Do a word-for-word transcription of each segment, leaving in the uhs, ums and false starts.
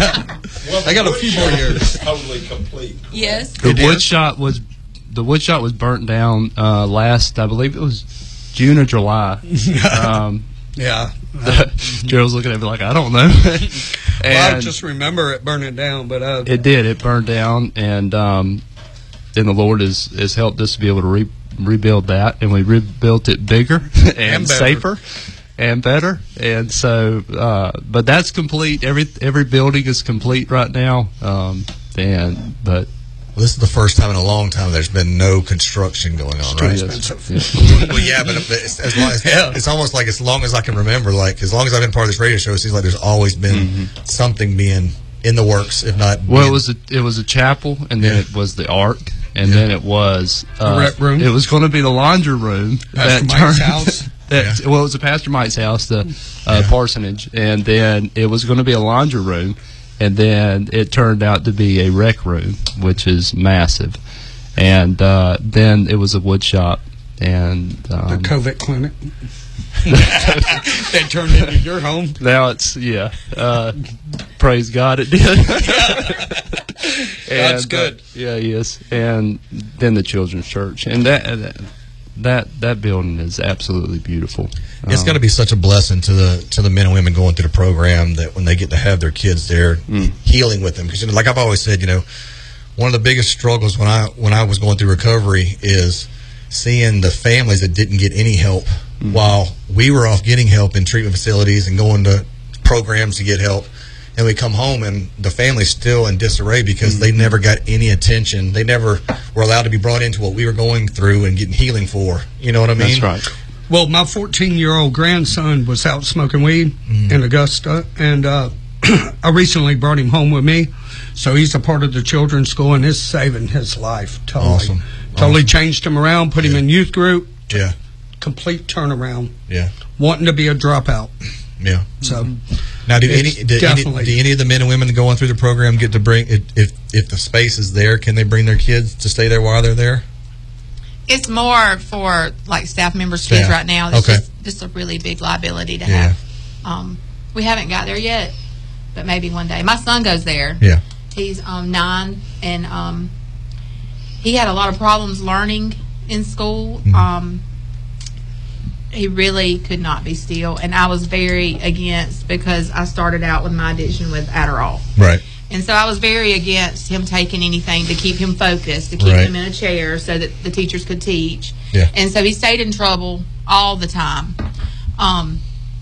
Well, I got a few more years. Totally complete. Yes. The wood shop was the wood shop was burnt down uh, last, I believe it was June or July. Um, yeah. Gerald's looking at me like I don't know. Well, I just remember it burning down, but uh, it did. It burned down, and um, then the Lord has, has helped us to be able to re- rebuild that, and we rebuilt it bigger and, and safer and better. And so, uh, but that's complete. Every every building is complete right now. Um, and but. Well, this is the first time in a long time there's been no construction going on, right? Yeah. Well, yeah, but it's, as long as, yeah. it's almost like as long as I can remember, like as long as I've been part of this radio show, it seems like there's always been mm-hmm. something being in the works, if not. Well, being, it was a, it was a chapel, and then yeah. it was the Ark, and yeah. then it was uh, the rec room. It was going to be the laundry room. Pastor that Mike's turned, house. That, yeah. Well, it was a Pastor Mike's house, the uh, yeah. parsonage, and then it was going to be a laundry room. And then it turned out to be a rec room, which is massive. And uh, then it was a wood shop. And um, the COVID clinic. That turned into your home. Now it's, yeah. Uh, praise God it did. That's and, good. Uh, yeah, yes. And then the children's church. And that... that That that building is absolutely beautiful. It's um, got to be such a blessing to the to the men and women going through the program that when they get to have their kids there, mm. healing with them. Because you know, like I've always said, you know, one of the biggest struggles when I when I was going through recovery is seeing the families that didn't get any help mm. while we were off getting help in treatment facilities and going to programs to get help. And we come home and the family's still in disarray because mm-hmm. they never got any attention. They never were allowed to be brought into what we were going through and getting healing for. You know what I mean? That's right. Well, my fourteen-year-old grandson was out smoking weed mm-hmm. in Augusta, and uh, I recently brought him home with me. So he's a part of the children's school, and it's saving his life. Totally. Awesome. Totally awesome. Changed him around, put yeah. him in youth group. Yeah. Complete turnaround. Yeah. Wanting to be a dropout. Yeah. So... Mm-hmm. Now, do any, do any do any of the men and women going through the program get to bring, if if the space is there, can they bring their kids to stay there while they're there? It's more for like staff members' Staff. kids right now. It's okay. just, just a really big liability to yeah. have. Um, we haven't got there yet, but maybe one day. My son goes there. Yeah. He's um, nine, and um, he had a lot of problems learning in school. Mm-hmm. Um, he really could not be still, and I was very against because I started out with my addiction with Adderall. Right. And so I was very against him taking anything to keep him focused, to keep right. him in a chair so that the teachers could teach. Yeah. And so he stayed in trouble all the time. Um,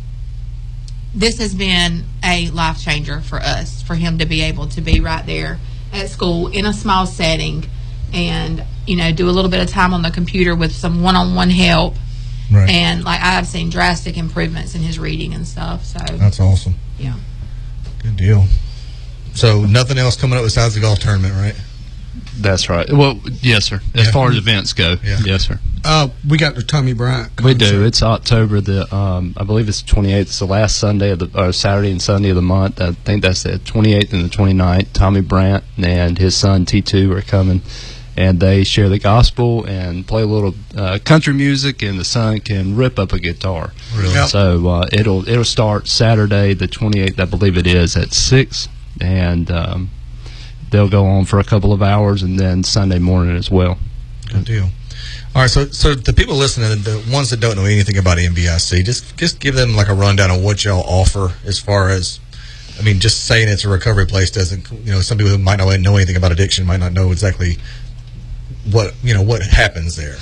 this has been a life changer for us, for him to be able to be right there at school in a small setting and, you know, do a little bit of time on the computer with some one-on-one help. Right. And, like, I've seen drastic improvements in his reading and stuff. So that's awesome. Yeah. Good deal. So nothing else coming up besides the golf tournament, right? That's right. Well, yes, sir. As yeah. far as events go, yeah. yes, sir. Uh, we got the Tommy Bryant concert. We do. It's October the, um, I believe it's the twenty-eighth. It's the last Sunday of the, or Saturday and Sunday of the month. I think that's the twenty-eighth and the twenty-ninth. Tommy Bryant and his son T two are coming, and they share the gospel and play a little uh, country music, and the son can rip up a guitar. Really? Yep. So uh, it'll it'll start Saturday the twenty-eighth, I believe it is, at six, and um, they'll go on for a couple of hours, and then Sunday morning as well. Good deal. All right, so so the people listening, the ones that don't know anything about M B I C, just just give them like a rundown of what y'all offer as far as, I mean, just saying it's a recovery place doesn't, you know, some people who might not know anything about addiction might not know exactly what, you know, what happens there.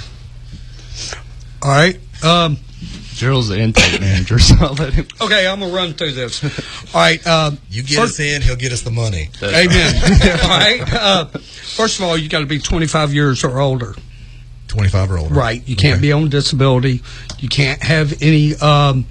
All right. Um, Gerald's the intake manager, so I'll let him. Okay, I'm going to run through this. All right. Um, you get first, us in, he'll get us the money. Amen. All right. Uh, first of all, you got to be twenty-five years or older. twenty-five or older. Right. You can't okay. be on disability. You can't have any um,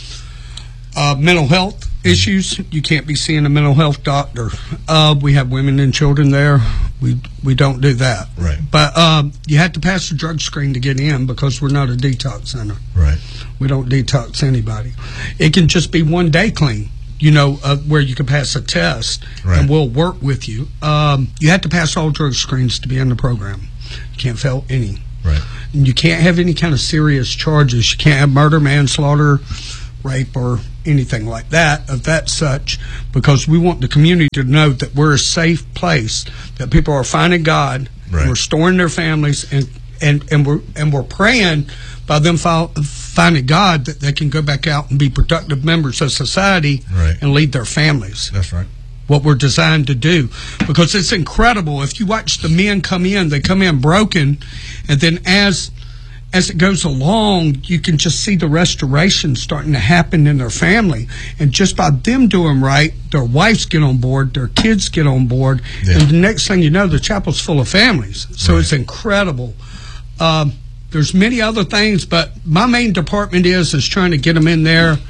uh, mental health issues. You can't be seeing a mental health doctor. Uh, we have women and children there. We we don't do that. Right. But um, you have to pass the drug screen to get in because we're not a detox center. Right. We don't detox anybody. It can just be one day clean, you know, uh, where you can pass a test, right. and we'll work with you. Um, you have to pass all drug screens to be in the program. You can't fail any. Right. And you can't have any kind of serious charges. You can't have murder, manslaughter, rape, or anything like that of that such, because we want the community to know that we're a safe place, that people are finding God, Right. and restoring their families, and and and we're and we're praying by them fo- finding God that they can go back out and be productive members of society, Right. and lead their families. That's right. What we're designed to do, because it's incredible. If you watch the men come in, they come in broken, and then as as it goes along, you can just see the restoration starting to happen in their family. And just by them doing right, their wives get on board, their kids get on board, Yeah. and the next thing you know, the chapel's full of families. So Right. it's incredible. Um, there's many other things, but my main department is is trying to get them in there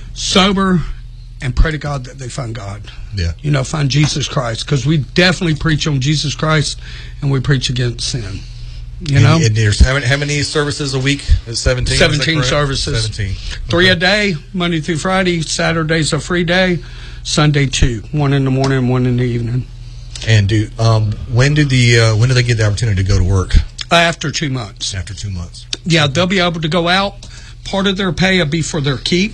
sober and pray to God that they find God. Yeah. You know, find Jesus Christ, because we definitely preach on Jesus Christ, and we preach against sin. You know, And, and there's how many, how many services a week? seventeen. seventeen services. Seventeen. three Okay. a day, Monday through Friday. Saturday's a free day. Sunday two, one in the morning, one in the evening. And do um when do the uh, when do they get the opportunity to go to work? After two months, After two months. yeah, they'll be able to go out. Part of their pay will be for their keep.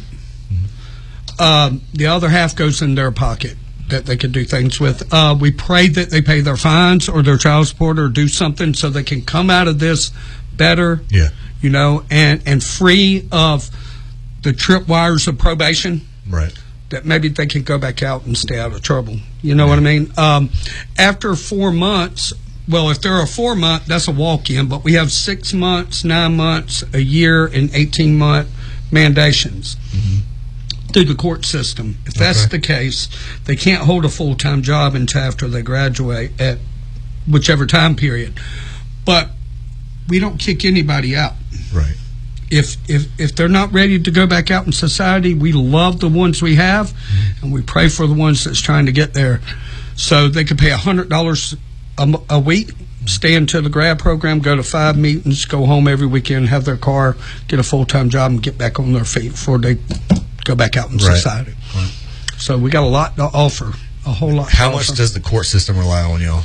Mm-hmm. Um, the other half goes in their pocket that they can do things with. Uh, we pray that they pay their fines or their child support or do something so they can come out of this better. Yeah. You know, and and free of the tripwires of probation. Right. That maybe they can go back out and stay out of trouble. You know what I mean? Um, after four months, well, if they're a four month, that's a walk-in, but we have six months, nine months, a year, and eighteen month mandations through the court system. If that's Okay. the case, they can't hold a full-time job until after they graduate at whichever time period. But we don't kick anybody out. Right. If, if if they're not ready to go back out in society, we love the ones we have, and we pray for the ones that's trying to get there. So they could pay one hundred dollars a, m- a week, stay into the grad program, go to five meetings, go home every weekend, have their car, get a full-time job, and get back on their feet before they go back out in Right. society. Right. So we got a lot to offer, a whole lot How to much offer. does the court system rely on y'all?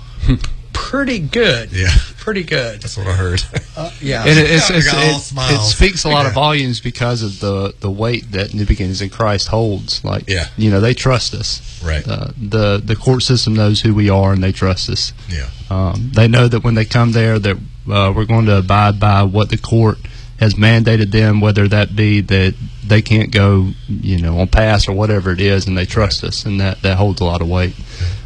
Pretty good. Yeah. Pretty good. That's what I heard. Uh, yeah. And it, it's, Yeah, it's, I got all it, smiles. it speaks a lot of Yeah. volumes because of the, the weight that New Beginnings in Christ holds. Like, Yeah. you know, they trust us. Right. Uh, the the court system knows who we are, and they trust us. Yeah. Um, they know that when they come there, that uh, we're going to abide by what the court has mandated them, whether that be that they can't go, you know, on pass or whatever it is, and they trust us, and that, that holds a lot of weight.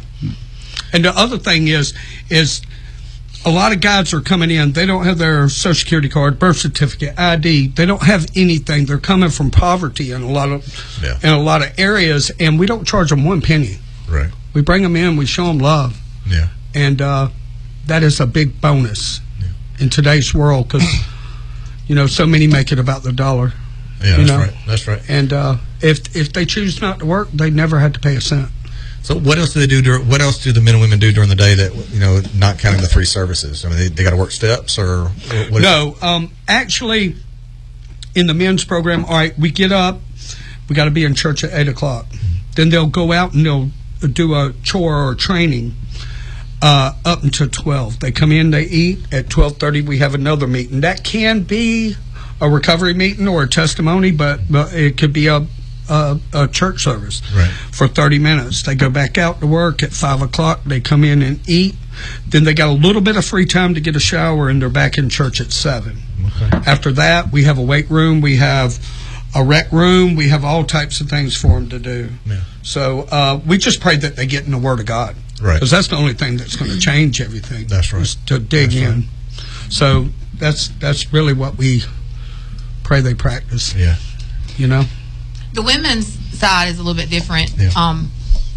And the other thing is, is a lot of guys are coming in. They don't have their Social Security card, birth certificate, I D. They don't have anything. They're coming from poverty in a lot of Yeah. in a lot of areas, and we don't charge them one penny. Right. We bring them in. We show them love, Yeah. and uh, that is a big bonus in today's world, because you know so many make it about the dollar. Yeah. You That's know. right. That's right. And uh, if if they choose not to work, they never had to pay a cent. So what else do they do? Dur- what else do the men and women do during the day that, you know, not counting the three services? I mean, they, they got to work steps or what? No, um, actually, in the men's program, all right, we get up, we got to be in church at eight o'clock. Then they'll go out and they'll do a chore or training uh, up until twelve. They come in, they eat. At twelve thirty, we have another meeting. That can be a recovery meeting or a testimony, but, but it could be a A, a church service Right. for thirty minutes. They go back out to work at five o'clock. They come in and eat. Then they got a little bit of free time to get a shower, and they're back in church at seven. Okay. After that, we have a weight room. We have a rec room. We have all types of things for them to do. Yeah. So uh, we just pray that they get in the Word of God. Right. Because that's the only thing that's going to change everything. That's right. is to dig That's in. right. So that's that's really what we pray they practice. Yeah. You know? The women's side is a little bit different. Yeah. Um,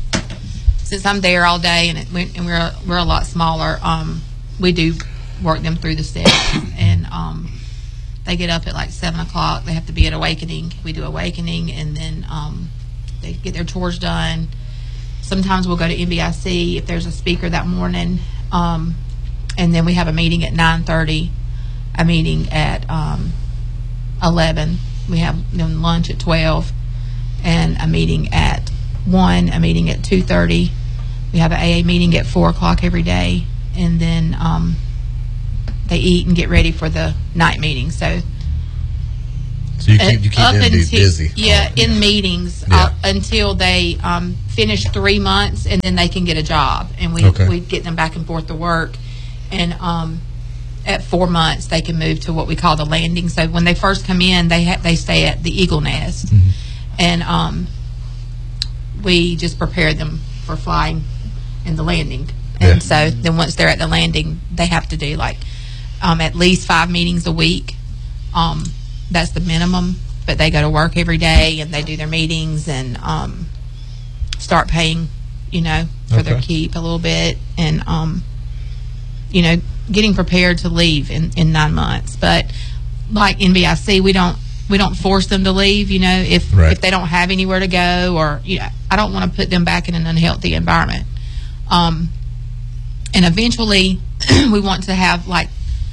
since I'm there all day and, it, we, and we're a, we're a lot smaller, um, we do work them through the steps. And um, they get up at like seven o'clock. They have to be at Awakening. We do Awakening, and then um, they get their chores done. Sometimes we'll go to N B I C if there's a speaker that morning. Um, and then we have a meeting at nine thirty, a meeting at um, eleven. We have then lunch at twelve, and a meeting at one, a meeting at two thirty. We have an A A meeting at four o'clock every day, and then um, they eat and get ready for the night meeting. So So you keep, you keep up them until, busy. Yeah, in meetings Yeah. uh, until they um, finish three months, and then they can get a job. And we Okay. we get them back and forth to work. And um, at four months, they can move to what we call the landing. So when they first come in, they ha- they stay at the Eagle Nest, Mm-hmm. and um, we just prepare them for flying in the landing. And Yeah. so then once they're at the landing, they have to do like um, at least five meetings a week. Um, that's the minimum, but they go to work every day and they do their meetings and um, start paying, you know, for their Okay. keep a little bit, and um, you know, getting prepared to leave in, in nine months. But like N B I C, we don't we don't force them to leave. You know, if Right. if they don't have anywhere to go, or you know, I don't want to put them back in an unhealthy environment. Um, and eventually, we want to have like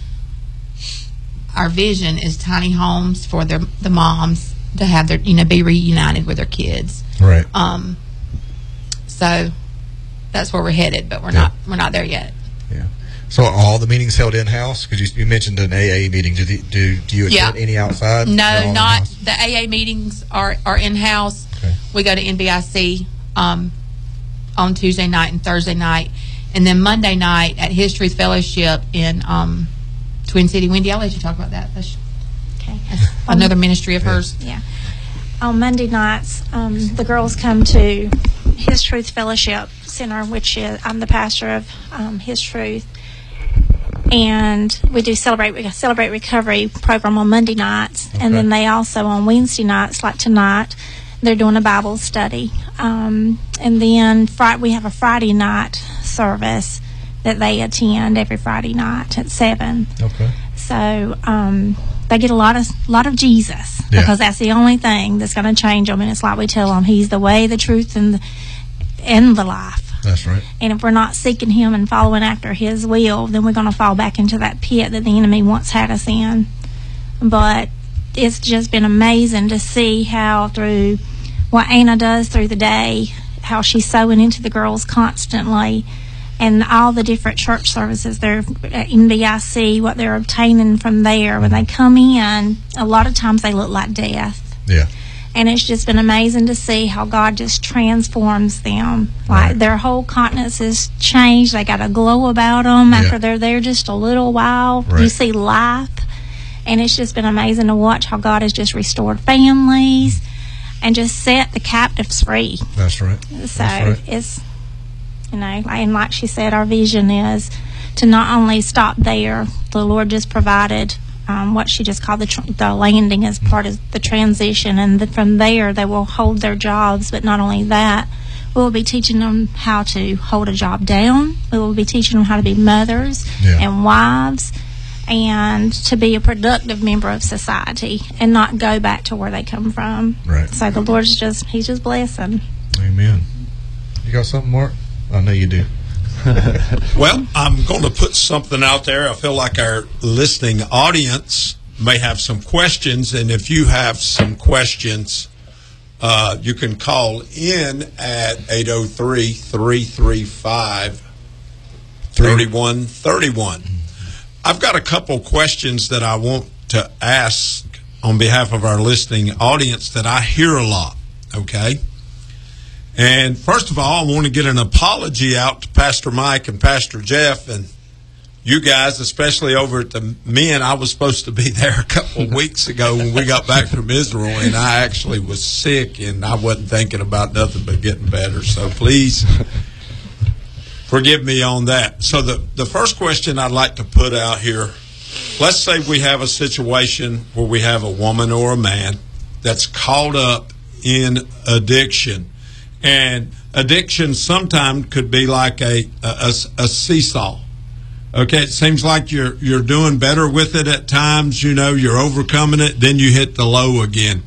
our vision is tiny homes for their the moms to have their you know be reunited with their kids. Right. Um, so that's where we're headed, but we're Yeah. not we're not there yet. Yeah. So are all the meetings held in house? Because you, you mentioned an A A meeting. Do the, do do you Yeah. attend any outside? They're all No, not in-house? the A A meetings are are in house. Okay. We go to N B I C um, on Tuesday night and Thursday night, and then Monday night at His Truth Fellowship in um, Twin City. Wendy, I'll let you talk about that. That's, Okay. that's another ministry of hers. Yeah. On Monday nights, um, the girls come to His Truth Fellowship Center, which is, I'm the pastor of um, His Truth. And we do celebrate we celebrate recovery program on Monday nights, Okay. and then they also on Wednesday nights, like tonight, they're doing a Bible study. Um, and then Friday, we have a Friday night service that they attend every Friday night at seven. Okay. So um, they get a lot of lot of Jesus, Yeah. because that's the only thing that's going to change them. And it's like we tell them, He's the way, the truth, and the, and the life. That's right. And if we're not seeking Him and following after His will, then we're going to fall back into that pit that the enemy once had us in. But it's just been amazing to see how through what Anna does through the day, how she's sowing into the girls constantly, and all the different church services they're at N B I C, what they're obtaining from there. When they come in, a lot of times they look like death. Yeah. And it's just been amazing to see how God just transforms them. Like Right. their whole countenance is changed. They got a glow about them Yeah. after they're there just a little while. Right. You see life. And it's just been amazing to watch how God has just restored families and just set the captives free. That's right. So That's right. it's, you know, and like she said, our vision is to not only stop there. The Lord just provided um, what she just called the, tr- the landing as part of the transition, and the, from there they will hold their jobs. But not only that, we will be teaching them how to hold a job down. We will be teaching them how to be mothers Yeah. and wives, and to be a productive member of society and not go back to where they come from. Right. So the Lord's just, He's just blessing. Amen. You got something, Mark? I know you do. Well, I'm going to put something out there. I feel like our listening audience may have some questions, and if you have some questions, uh, you can call in at eight oh three, three three five, three one three one. I've got a couple questions that I want to ask on behalf of our listening audience that I hear a lot, okay? And first of all, I want to get an apology out to Pastor Mike and Pastor Jeff and you guys, especially over at the men. I was supposed to be there a couple of weeks ago when we got back from Israel, and I actually was sick, and I wasn't thinking about nothing but getting better. So please forgive me on that. So the, the first question I'd like to put out here, let's say we have a situation where we have a woman or a man that's caught up in addiction. And addiction sometimes could be like a, a, a seesaw. Okay, it seems like you're you're doing better with it at times, you know, you're overcoming it, then you hit the low again.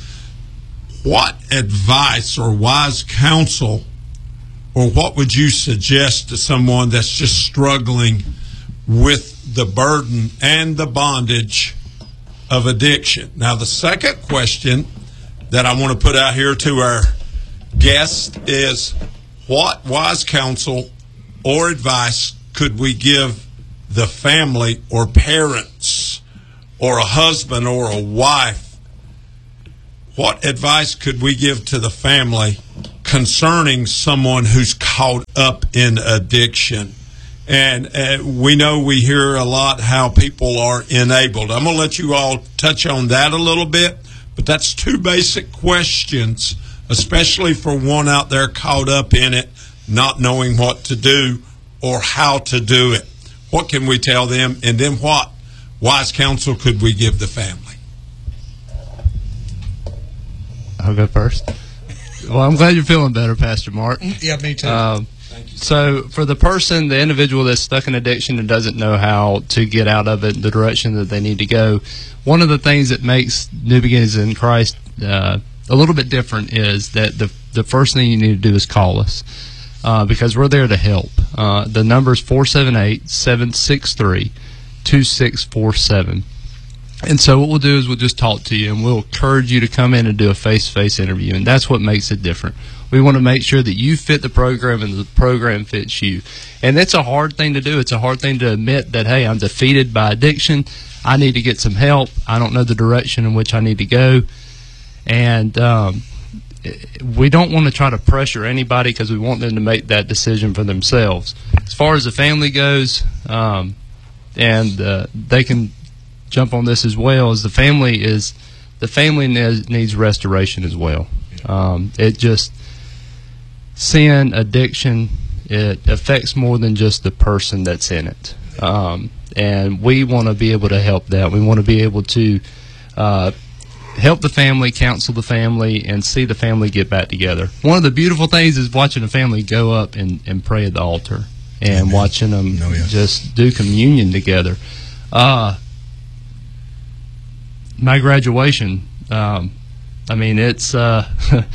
What advice or wise counsel, or what would you suggest to someone that's just struggling with the burden and the bondage of addiction? Now, the second question that I want to put out here to our guest is, what wise counsel or advice could we give the family or parents or a husband or a wife what advice could we give to the family concerning someone who's caught up in addiction? And uh, we know we hear a lot how people are enabled. I'm going to let you all touch on that a little bit, but that's two basic questions, especially for one out there caught up in it, not knowing what to do or how to do it. What can we tell them? And then what wise counsel could we give the family? I'll go first. Well, I'm glad you're feeling better, Pastor Mark. Yeah, me too. Um, so for the person, the individual that's stuck in addiction and doesn't know how to get out of it, the direction that they need to go, one of the things that makes New Beginnings in Christ uh, a little bit different is that the the first thing you need to do is call us uh, because we're there to help. Uh, the number is four seven eight, seven six three, two six four seven. And so what we'll do is we'll just talk to you, and we'll encourage you to come in and do a face-to-face interview, and that's what makes it different. We want to make sure that you fit the program and the program fits you. And it's a hard thing to do. It's a hard thing to admit that, hey, I'm defeated by addiction. I need to get some help. I don't know the direction in which I need to go. And um, we don't want to try to pressure anybody because we want them to make that decision for themselves. As far as the family goes, um, and uh, they can jump on this as well, as the family is the family needs, needs restoration as well. Um, it just sin, addiction, it affects more than just the person that's in it. Um, and we want to be able to help that. We want to be able to uh, help the family, counsel the family, and see the family get back together. One of the beautiful things is watching a family go up and, and pray at the altar and Amen. watching them oh, yeah. just do communion together. Uh, my graduation, um, I mean, it's, uh,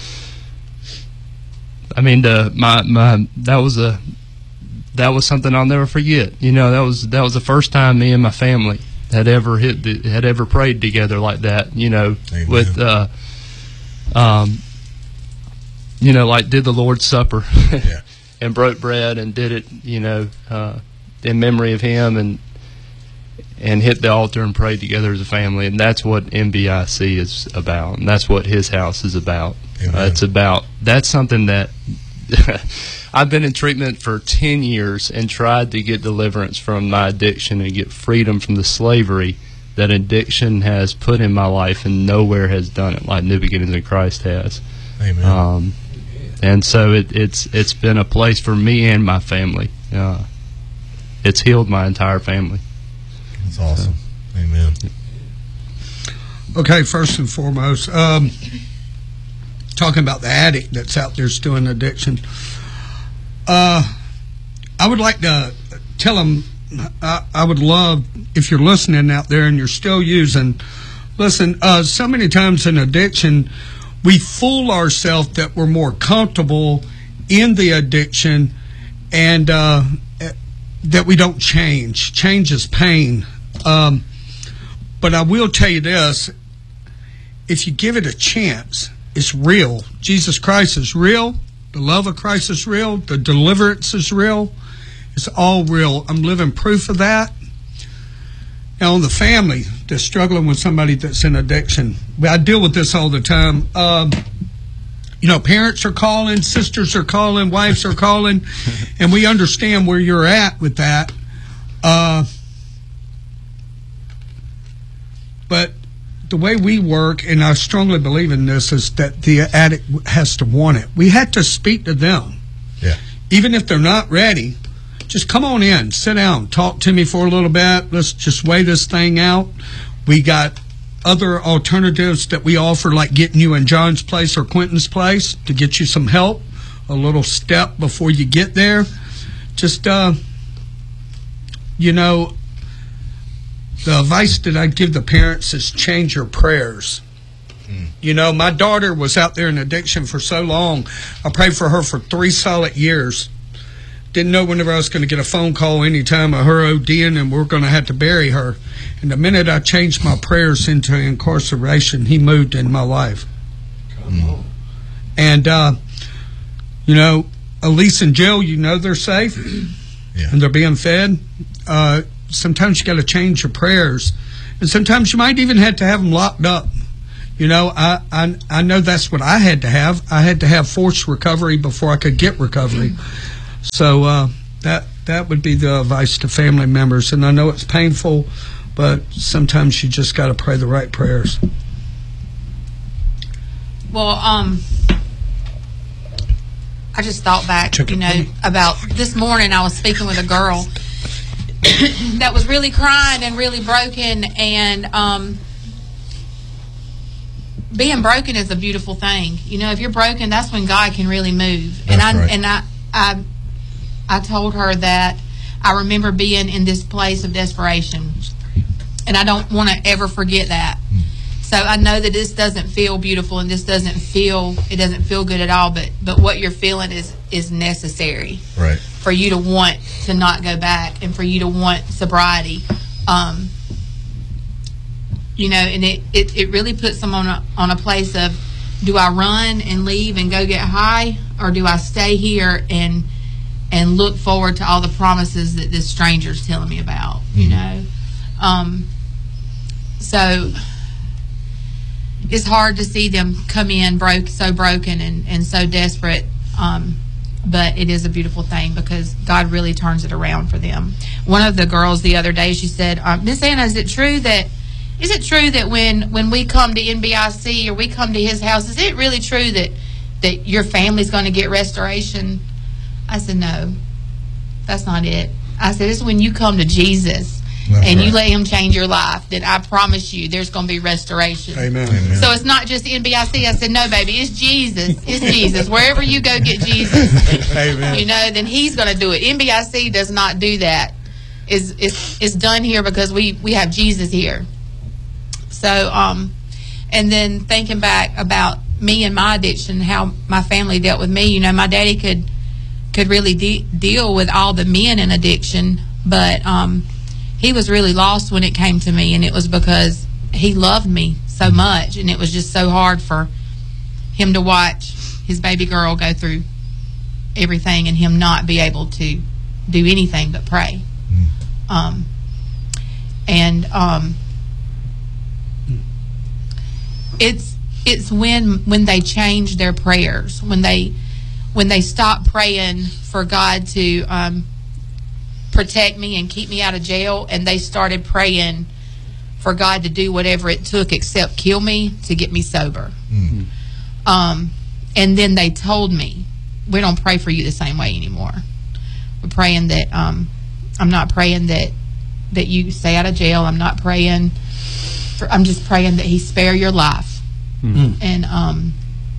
I mean, the, my, my, that was a, that was something I'll never forget. You know, that was, that was the first time me and my family had ever hit, the, had ever prayed together like that, you know, Amen. with, uh, um, you know, like did the Lord's Supper yeah. and broke bread and did it, you know, uh, in memory of Him, and, and hit the altar and prayed together as a family. And that's what M B I C is about, and that's what His house is about. Uh, it's about, that's something that I've been in treatment for ten years and tried to get deliverance from my addiction and get freedom from the slavery that addiction has put in my life, and nowhere has done it like New Beginnings in Christ has. Amen. Um, and so it, it's it's been a place for me and my family. Uh, it's healed my entire family. That's awesome. So. Amen. Okay, first and foremost, um, talking about the addict that's out there still in addiction, uh, I would like to tell them, I, I would love, if you're listening out there and you're still using, listen, uh, so many times in addiction, we fool ourselves that we're more comfortable in the addiction, and uh, that we don't change. Change is pain. Um, but I will tell you this, if you give it a chance, it's real. Jesus Christ is real. The love of Christ is real. The deliverance is real. It's all real. I'm living proof of that. Now, on the family that's struggling with somebody that's in addiction, I deal with this all the time. Um, you know, parents are calling, sisters are calling, wives are calling, and we understand where you're at with that. Uh, but the way we work, and I strongly believe in this, is that the addict has to want it. We had to speak to them. Yeah. Even if they're not ready, just come on in, sit down, talk to me for a little bit. Let's just weigh this thing out. We got other alternatives that we offer, like getting you in John's place or Quentin's place to get you some help, a little step before you get there. Just, uh, you know, the advice that I give the parents is change your prayers. Mm. You know, my daughter was out there in addiction for so long. I prayed for her for three solid years. Didn't know whenever I was going to get a phone call anytime of her ODing and we're going to have to bury her. And the minute I changed my prayers into incarceration, He moved in my life. Come on. And, uh, you know, Elise in jail, you know they're safe. Yeah. And they're being fed. Uh, sometimes you got to change your prayers. And sometimes you might even have to have them locked up. You know, I, I I know that's what I had to have. I had to have forced recovery before I could get recovery. So uh, that that would be the advice to family members. And I know it's painful, but sometimes you just got to pray the right prayers. Well, um, I just thought back, you know, about this morning. I was speaking with a girl that was really crying and really broken, and um, being broken is a beautiful thing. You know, if you're broken, that's when God can really move. That's and I right. and I, I I told her that I remember being in this place of desperation, and I don't want to ever forget that. So I know that this doesn't feel beautiful, and this doesn't feel it doesn't feel good at all. But but what you're feeling is is necessary, Right. for you to want to not go back, and for you to want sobriety. Um, you know, and it, it, it really puts them on a on a place of, do I run and leave and go get high, or do I stay here and and look forward to all the promises that this stranger's telling me about? You know, um, so. It's hard to see them come in broke, so broken and, and so desperate, um, but it is a beautiful thing because God really turns it around for them. One of the girls the other day, she said, um, Miss Anna, is it true that is it true that when, when we come to N B I C or we come to his house, is it really true that, that your family's going to get restoration? I said, no, that's not it. I said, it's when you come to Jesus. That's and right. you let him change your life, then I promise you there's going to be restoration. Amen. Amen. So it's not just N B I C. I said, no, baby, it's Jesus. It's Jesus. Wherever you go get Jesus, Amen. you know, then he's going to do it. N B I C does not do that. It's, it's, it's done here because we, we have Jesus here. So, um, and then thinking back about me and my addiction, how my family dealt with me, you know, my daddy could, could really de- deal with all the men in addiction, but, um, he was really lost when it came to me, and it was because he loved me so much, and it was just so hard for him to watch his baby girl go through everything and him not be able to do anything but pray. Mm. Um, and um, it's it's when when they change their prayers, when they when they stop praying for God to um, protect me and keep me out of jail, and they started praying for God to do whatever it took except kill me to get me sober. Mm-hmm. Um, and then they told me, we don't pray for you the same way anymore. We're praying that, um, I'm not praying that, that you stay out of jail. I'm not praying for, I'm just praying that he spare your life. Mm-hmm. And, um,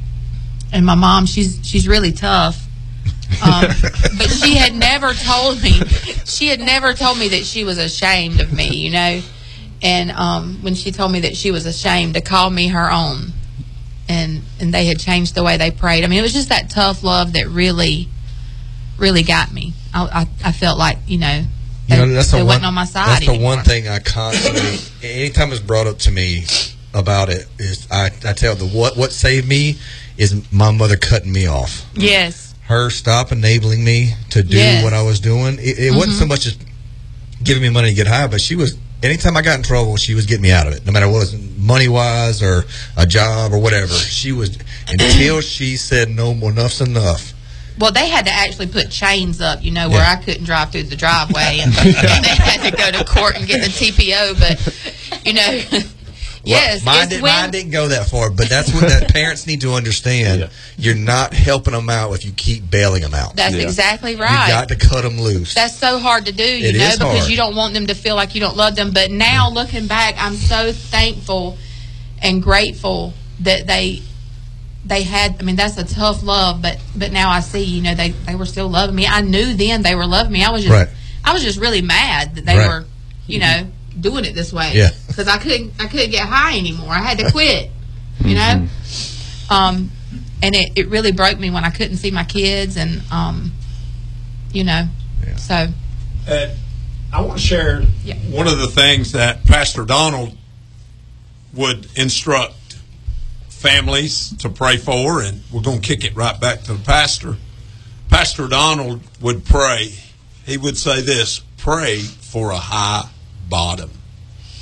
and my mom, she's, she's really tough. Um, but she had never told me, she had never told me that she was ashamed of me, you know. And um, when she told me that she was ashamed to call me her own, and and they had changed the way they prayed. I mean, it was just that tough love that really, really got me. I I, I felt like, you know, they, you know, that's they the wasn't one, on my side That's the anymore. one thing I constantly, anytime it's brought up to me about it, is I, I tell the what what saved me is my mother cutting me off. Yes. Her stop enabling me to do Yes. what I was doing. It, it Mm-hmm. wasn't so much as giving me money to get high, but she was, anytime I got in trouble, she was getting me out of it. No matter what it was, money-wise or a job or whatever. She was, until she said, no, enough's enough. Well, they had to actually put chains up, you know, where Yeah. I couldn't drive through the driveway, and, and they had to go to court and get the T P O. But, you know, yes, Well, mine, it's did, when, mine didn't go that far, but that's what that parents need to understand. Yeah. You're not helping them out if you keep bailing them out. that's Yeah. exactly You right. got to cut them loose. That's so hard to do, you It know, is because hard. you don't want them to feel like you don't love them. But now, looking back, I'm so thankful and grateful that they they had. I mean, that's a tough love, but but now I see, you know, they they were still loving me. I knew then they were loving me. I was just Right. I was just really mad that they Right. were, you know, doing it this way. Yeah. Because I couldn't I couldn't get high anymore. I had to quit. You know, um, and it, it really broke me when I couldn't see my kids, and um, you know, Yeah. so. Uh, I want to share Yeah. one of the things that Pastor Donald would instruct families to pray for, and we're going to kick it right back to the pastor. Pastor Donald would pray. He would say this: pray for a high bottom.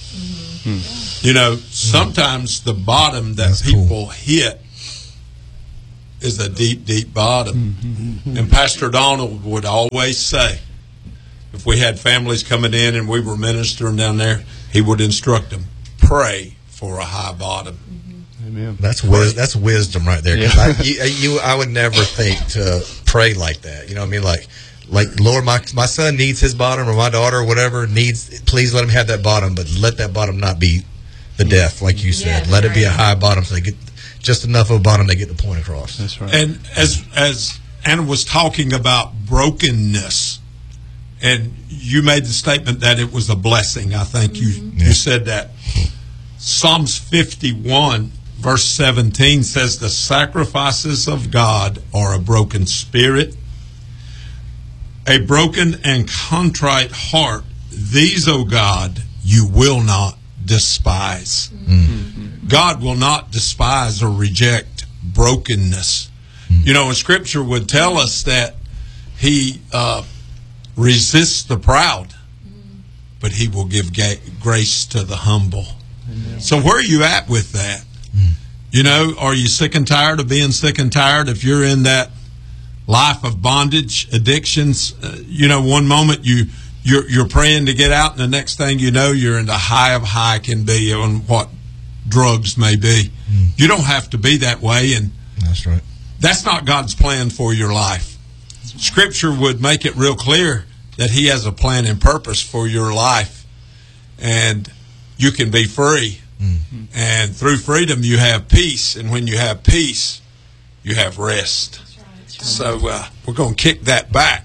Mm-hmm. You know, sometimes the bottom that That's people cool. hit is a deep, deep bottom. Mm-hmm. And Pastor Donald would always say, if we had families coming in and we were ministering down there, he would instruct them, pray for a high bottom. Amen. That's wis- that's wisdom right there. 'Cause I, you, you, I would never think to pray like that. You know what I mean? Like, like Lord, my my son needs his bottom, or my daughter, or whatever needs. Please let him have that bottom, but let that bottom not be the death, like you said. Yeah, let it be a right. high bottom, so they get just enough of a bottom they get the point across. That's right. And as as Anna was talking about brokenness, and you made the statement that it was a blessing. I think you Yeah. you said that. Psalms fifty-one, verse seventeen says, the sacrifices of God are a broken spirit, a broken and contrite heart. These, O God, you will not despise. Mm. God will not despise or reject brokenness. Mm. You know, and Scripture would tell us that He uh, resists the proud, but He will give ga- grace to the humble. Amen. So where are you at with that? Mm. You know, are you sick and tired of being sick and tired? If you're in that life of bondage, addictions, uh, you know, one moment you you're, you're praying to get out, and the next thing you know, you're in the high of high can be on what drugs may be. Mm. You don't have to be that way, and That's right. that's not God's plan for your life. Scripture would make it real clear that He has a plan and purpose for your life, and you can be free. Mm. And through freedom, you have peace, and when you have peace, you have rest. So uh, we're going to kick that back.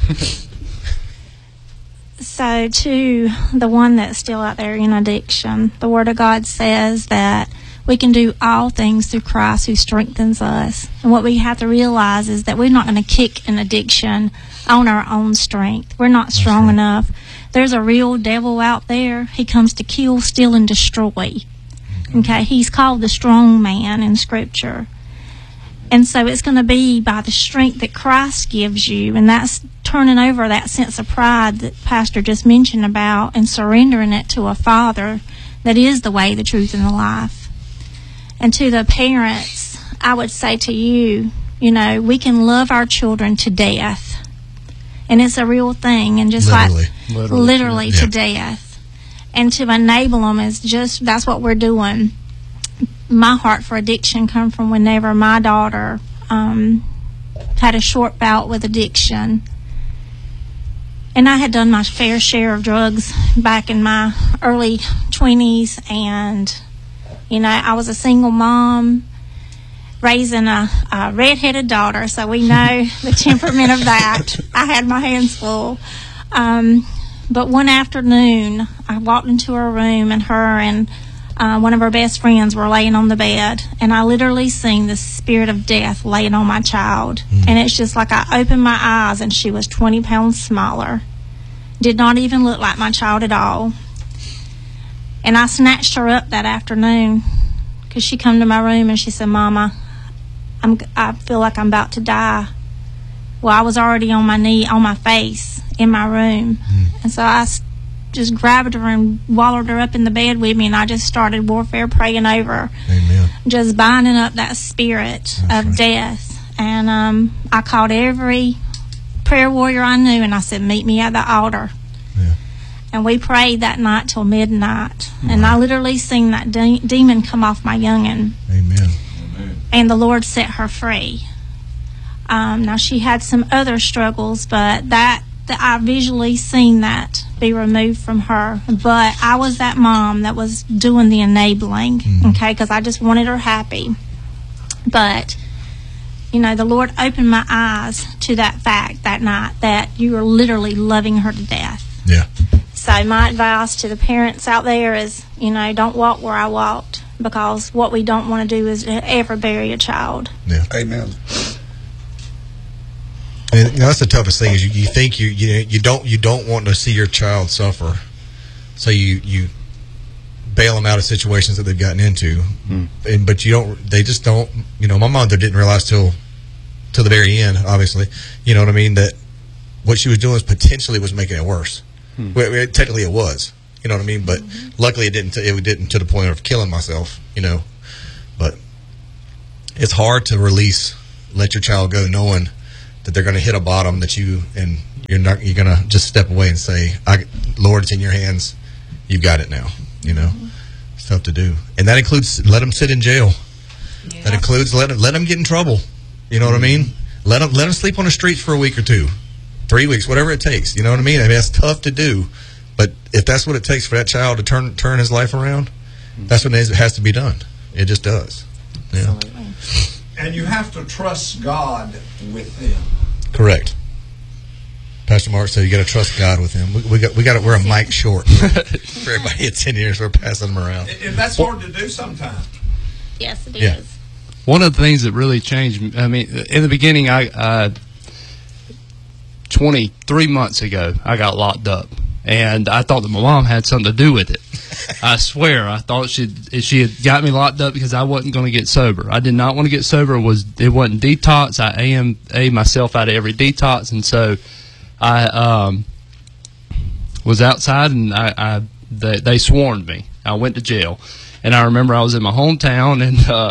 So, to the one that's still out there in addiction, the Word of God says that we can do all things through Christ who strengthens us. And what we have to realize is that we're not going to kick an addiction on our own strength. We're not strong right. enough. There's a real devil out there. He comes to kill, steal, and destroy. Okay, he's called the strong man in Scripture. And so it's going to be by the strength that Christ gives you, and that's turning over that sense of pride that Pastor just mentioned about and surrendering it to a Father that is the way, the truth, and the life. And to the parents, I would say to you, you know, we can love our children to death. And it's a real thing, and just Literally. like Literally. literally Yeah. to death. And to enable them is just, that's what we're doing. My heart for addiction come from whenever my daughter um, had a short bout with addiction. And I had done my fair share of drugs back in my early twenties. And, you know, I was a single mom raising a, a red-headed daughter, so we know the temperament of that. I had my hands full. Um, but one afternoon, I walked into her room, and her and Uh, one of her best friends were laying on the bed, and I literally seen the spirit of death laying on my child. Mm. And it's just like I opened my eyes, and she was twenty pounds smaller. Did not even look like my child at all. And I snatched her up that afternoon because she come to my room and she said, "Mama, I'm, I feel like I'm about to die." Well, I was already on my knee, on my face in my room. Mm. And so I just grabbed her and wallowed her up in the bed with me, and I just started warfare praying over her. Amen. Just binding up that spirit That's of right. death. And um, I called every prayer warrior I knew, and I said, "Meet me at the altar." Yeah. And we prayed that night till midnight. And I literally seen that de- demon come off my youngin'. Amen. And the Lord set her free. Um, now, she had some other struggles, but that, that I visually seen that be removed from her. But I was that mom that was doing the enabling, Mm-hmm. okay, because I just wanted her happy. But, you know, the Lord opened my eyes to that fact that night, that you were literally loving her to death. Yeah. So my advice to the parents out there is, you know, don't walk where I walked, because what we don't want to do is ever bury a child. Yeah. Amen. And you know, that's the toughest thing is you, you think you you you don't you don't want to see your child suffer, so you you bail them out of situations that they've gotten into, Mm. and but you don't. They just don't. You know, my mother didn't realize till till the very end. Obviously, you know what I mean. That what she was doing is potentially was making it worse. Hmm. Well, it- technically, it was. You know what I mean? But luckily, it didn't. It didn't to the point of killing myself. You know, but it's hard to release, let your child go, knowing that they're going to hit a bottom that you and you're not. You're going to just step away and say, I, "Lord, it's in your hands. You got it now." You know, mm-hmm. It's tough to do, and that includes let them sit in jail. Yeah. That includes let them, let them get in trouble. You know mm-hmm. what I mean? Let them let them sleep on the streets for a week or two, three weeks, whatever it takes. You know what I mean? I mean that's tough to do, but if that's what it takes for that child to turn turn his life around, mm-hmm. that's what it has to be done. It just does. Yeah. And you have to trust God with them. Correct. Pastor Mark said you got to trust God with him. We, we got we got to wear a mic short for everybody at ten years. We're passing them around, and that's hard to do sometimes. Yes, it yeah. is. One of the things that really changed, I mean, in the beginning, I uh, twenty-three months ago, I got locked up, and I thought that my mom had something to do with it. I swear, I thought she she had got me locked up because I wasn't going to get sober. I did not want to get sober. It was it wasn't detox. I A M A myself out of every detox, and so I um, was outside, and I, I they, they swarmed me. I went to jail, and I remember I was in my hometown, and uh,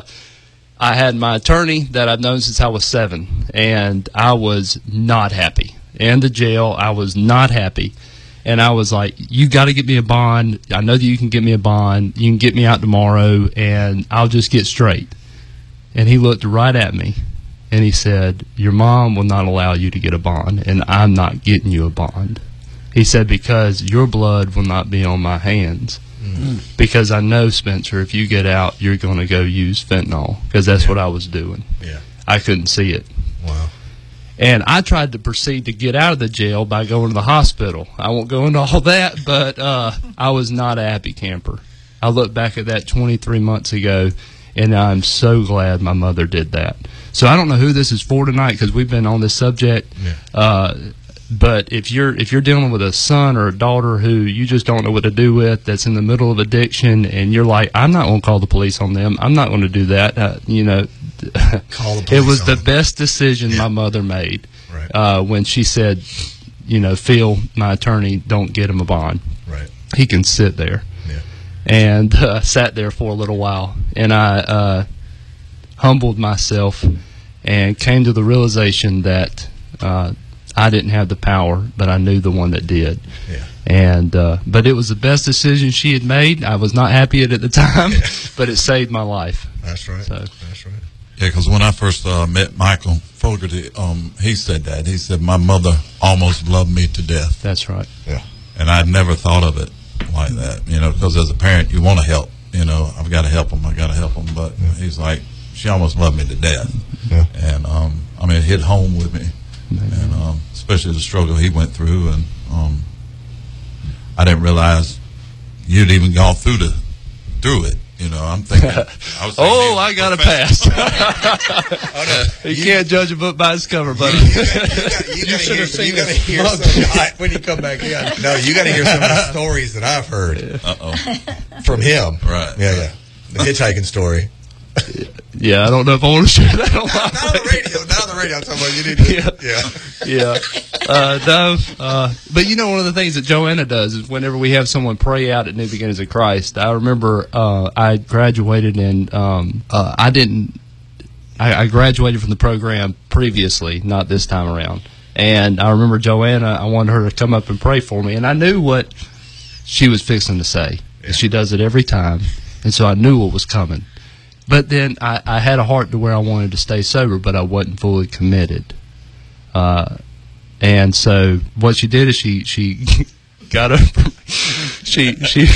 I had my attorney that I've known since I was seven, and I was not happy. In the jail, I was not happy. And I was like, you got to get me a bond. I know that you can get me a bond. You can get me out tomorrow, and I'll just get straight. And he looked right at me, and he said, your mom will not allow you to get a bond, and I'm not getting you a bond. He said, because your blood will not be on my hands. Mm. Because I know, Spencer, if you get out, you're going to go use fentanyl, because that's yeah. what I was doing. Yeah. I couldn't see it. Wow. And I tried to proceed to get out of the jail by going to the hospital. I won't go into all that, but uh, I was not a happy camper. I look back at that twenty-three months ago, and I'm so glad my mother did that. So I don't know who this is for tonight because we've been on this subject. Yeah. Uh, but if you're if you're dealing with a son or a daughter who you just don't know what to do with, that's in the middle of addiction, and you're like, I'm not going to call the police on them. I'm not going to do that. Uh, you know. Call the police it was on the them. best decision yeah. my mother made right. uh, when she said, you know, Phil, my attorney, don't get him a bond. Right. He can sit there. Yeah. And uh, sat there for a little while. And I uh, humbled myself and came to the realization that uh, I didn't have the power, but I knew the one that did. Yeah. And uh, but it was the best decision she had made. I was not happy at it at the time, yeah. but it saved my life. That's right. So. That's right. Yeah, because when I first uh, met Michael Fogarty, um, he said that. He said, my mother almost loved me to death. That's right. Yeah. And I'd never thought of it like that, you know, because as a parent, you want to help. You know, I've got to help them. I've got to help them. But yeah. he's like, she almost loved me to death. Yeah. And, um, I mean, it hit home with me. Mm-hmm. And um, especially the struggle he went through. And um, I didn't realize you'd even gone through the through it. You know, I'm thinking. I was thinking oh, I got a pass. oh, no. You, you can't judge a book by its cover, buddy. You, you, got, you, you gotta hear, you gotta hear some, when you come back. You gotta, no, you got to hear some of the stories that I've heard Uh-oh. from him. Right. Yeah, yeah. The hitchhiking story. Yeah, I don't know if I want to share that on Not on the radio. Not on the radio. I'm talking about you need to. Yeah. Yeah. yeah. Uh, no. Uh, but you know, one of the things that Joanna does is whenever we have someone pray out at New Beginnings of Christ, I remember uh, I graduated and um, uh, I didn't. I, I graduated from the program previously, not this time around. And I remember Joanna. I wanted her to come up and pray for me, and I knew what she was fixing to say. Yeah. She does it every time, and so I knew what was coming. But then I, I had a heart to where I wanted to stay sober, but I wasn't fully committed. Uh, and so what she did is she she got up. she she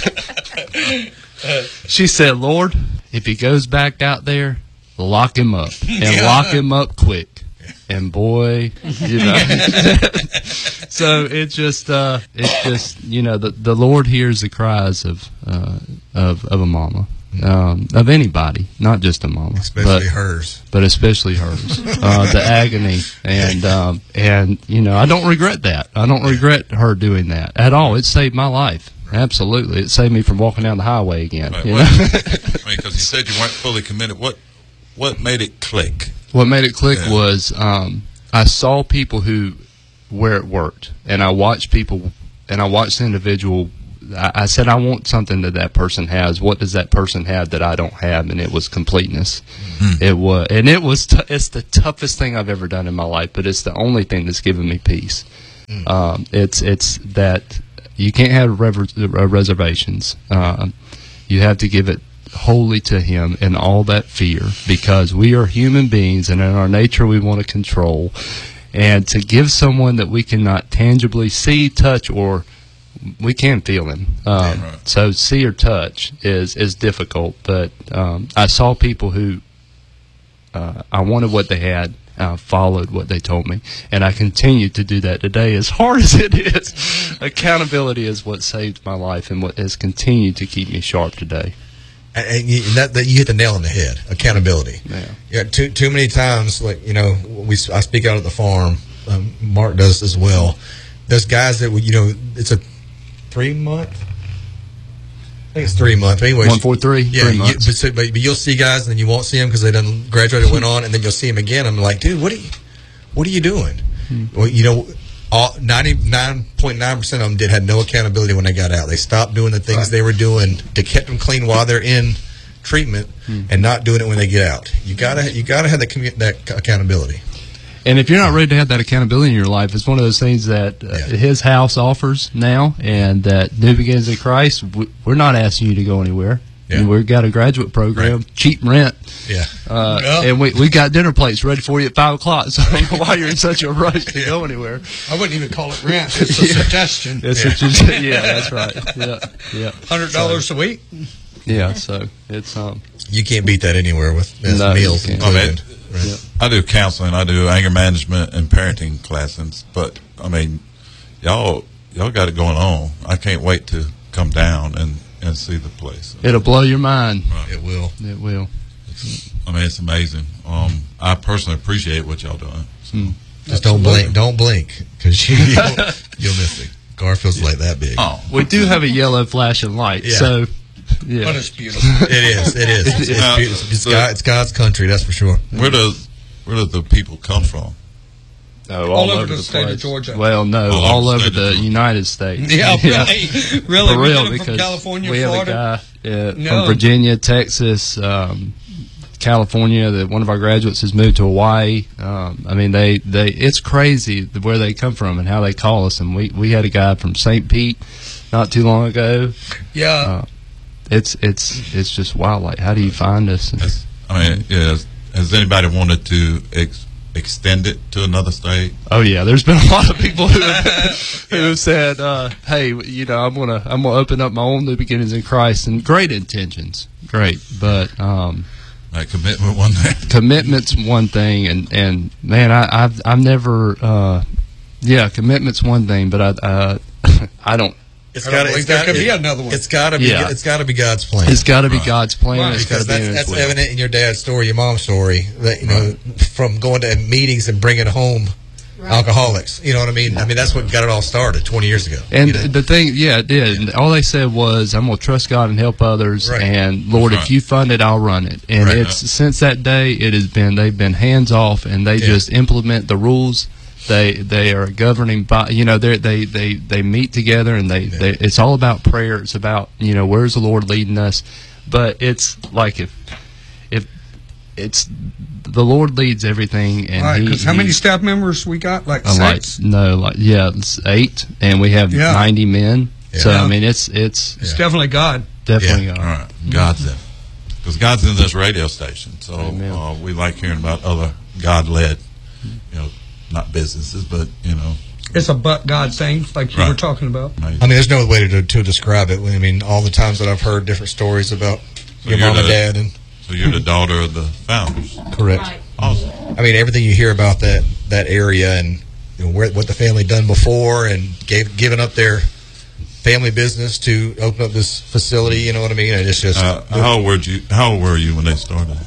she said, "Lord, if he goes back out there, lock him up and yeah. lock him up quick." And boy, you know. So it just uh, it's just you know the the Lord hears the cries of uh, of of a mama. Um, of anybody, not just a mama, especially but, hers, but especially hers. uh, the agony, and um, and you know, I don't regret that. I don't regret her doing that at all. It saved my life. Absolutely, it saved me from walking down the highway again. Right. You What, know? I mean, because you said you weren't fully committed. What what made it click? What made it click yeah. was um, I saw people who where it worked, and I watched people, and I watched the individual I, I said, I want something that that person has. What does that person have that I don't have? And it was completeness. Mm-hmm. It was, and it was, t- it's the toughest thing I've ever done in my life, but it's the only thing that's given me peace. Mm-hmm. Um, it's, it's that you can't have rever- reservations. Uh, you have to give it wholly to Him in all that fear, because we are human beings, and in our nature we want to control. And to give someone that we cannot tangibly see, touch, or we can feel Him. Um, yeah, right. So see or touch is, is difficult. But um, I saw people who uh, I wanted what they had. I followed what they told me, and I continue to do that today. As hard as it is, accountability is what saved my life and what has continued to keep me sharp today. And you, that, that you hit the nail on the head. Accountability. Yeah. Yeah. Too too many times, like you know, we I speak out at the farm. Um, Mark does as well. There's guys that you know, it's a three month. I think it's three months. But anyways, one four three. Yeah. Three You, months. but, so, but, but you'll see guys, and then you won't see them because they done graduated, went on, and then you'll see them again. I'm like, dude, what are you, what are you doing? Hmm. Well, you know. All ninety-nine point nine percent of them did had no accountability when they got out. They stopped doing the things right. they were doing to keep them clean while they're in treatment, hmm. and not doing it when they get out. You gotta you gotta have that commu- that accountability. And if you're not ready to have that accountability in your life, it's one of those things that uh, yeah. His house offers now, and that New Beginnings in Christ. We're not asking you to go anywhere. Yeah. And we've got a graduate program, right. cheap rent. Yeah. Uh, yeah. And we we got dinner plates ready for you at five o'clock. So I don't know why you're in such a rush to yeah. go anywhere. I wouldn't even call it rent. It's a yeah. suggestion. It's yeah. A suggestion. Yeah, that's right. Yeah, yeah. Hundred dollars so, a week. Yeah. So it's um. You can't beat that anywhere with no, meals and food. I, mean, right. yeah. I do counseling. I do anger management and parenting classes. But I mean, y'all y'all got it going on. I can't wait to come down and. And see the place. It'll blow your mind. Right. It will. It will. It's, I mean, it's amazing. Um, I personally appreciate what y'all doing. So. Mm. Just don't blink. Don't blink, because you, you'll, you'll miss it. Garfield's like that big. Oh, we do have a yellow flashing light. Yeah. So, yeah. But it's beautiful. It is. It is. It's, it's, now, beautiful. It's, God, it's God's country. That's for sure. Where does where do the people come from? Oh, all, all over, over the, the state place. of Georgia. Well, no, all, all over over the, the United States. Yeah, yeah. really, really. For we real, get them because from California, we have Florida. a guy uh, no. from Virginia, Texas, um, California. That one of our graduates has moved to Hawaii. Um, I mean, they, they it's crazy where they come from and how they call us. And we, we had a guy from Saint Pete not too long ago. Yeah, uh, it's it's it's just wild. Like, how do you find us? That's, I mean, yeah. Has, has anybody wanted to ex- extend it to another state? Oh yeah, there's been a lot of people who have, who have said, uh, "Hey, you know, I'm gonna I'm gonna open up my own New Beginnings in Christ," and great intentions, great, but um, like commitment one thing. Commitment's one thing, and, and man, I, I've I've never, uh, yeah, commitment's one thing, but I uh, I don't. It's got to. There could be another one. It's got to be. Yeah. It's got to be God's plan. It's got to be Right. God's plan. Right. It's got to Because be in that's, His that's will. evident in your dad's story, your mom's story. That you know, from going to meetings and bringing home Right. alcoholics. You know what I mean? I mean, that's what got it all started twenty years ago. And you know? the thing, yeah, it did. And all they said was, "I'm going to trust God and help others." Right. And Lord, Right. if you fund it, I'll run it. And Right. it's since that day, it has been they've been hands off, and they Yeah. just implement the rules. They they are governing by, you know, they they they they meet together, and they, Yeah. they it's all about prayer. It's about, you know, where's the Lord leading us. But it's like if if it's the Lord leads everything, and All right, he, because how he- many staff members we got? Like Uh, like six? no, like yeah, it's eight, and we have Yeah. ninety men. Yeah. So I mean, it's it's It's definitely God. definitely Yeah. uh, All right, God's in, because God's in this radio station. So Amen. uh, we like hearing about other God-led, you know, not businesses, but you know, It's a but God thing, like you Right. were talking about. I mean, there's no way to to describe it. I mean, all the times that I've heard different stories about So your you're mom and the- dad, and So you're the daughter of the founders. correct. Right. Awesome. I mean, everything you hear about that that area and you know, where, what the family done before and gave given up their family business to open up this facility. You know what I mean? And it's just Uh, how old were you? How old were you when they started?